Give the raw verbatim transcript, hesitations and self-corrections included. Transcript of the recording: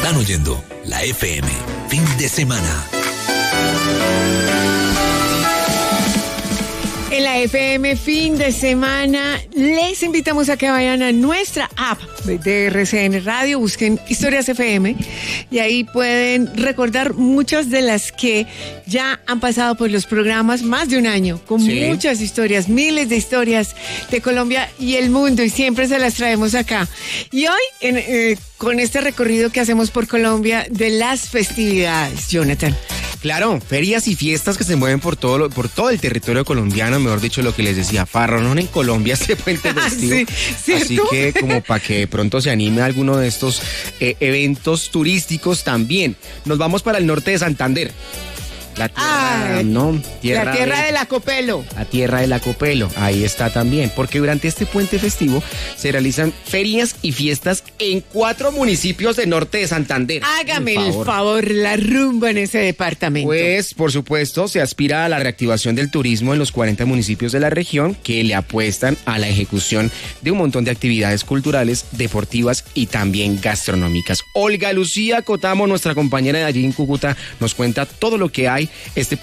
Están oyendo la F M, fin de semana. En la F M fin de semana les invitamos a que vayan a nuestra app de R C N Radio, busquen Historias F M y ahí pueden recordar muchas de las que ya han pasado por los programas, más de un año, con sí. muchas historias, miles de historias de Colombia y el mundo, y siempre se las traemos acá. Y hoy, en, eh, con este recorrido que hacemos por Colombia de las festividades, Jonathan. Claro, ferias y fiestas que se mueven por todo lo, por todo el territorio colombiano, mejor dicho, lo que les decía, farronón en Colombia este puente festivo. Sí, así que como para que pronto se anime a alguno de estos eh, eventos turísticos también. Nos vamos para el norte de Santander. La tierra, Ay, no, tierra la tierra de, del Acopelo. La tierra del Acopelo, ahí está también, porque durante este puente festivo se realizan ferias y fiestas en cuatro municipios del norte de Santander. Hágame el favor. el favor, la rumba en ese departamento. Pues, por supuesto, se aspira a la reactivación del turismo en los cuarenta municipios de la región que le apuestan a la ejecución de un montón de actividades culturales, deportivas y también gastronómicas. Olga Lucía Cotamo, nuestra compañera de allí en Cúcuta, nos cuenta todo lo que hay este